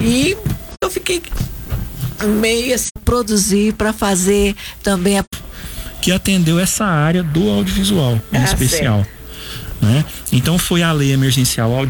E eu fiquei meio assim, produzir para fazer também que atendeu essa área do audiovisual em especial, né? Então foi a lei emergencial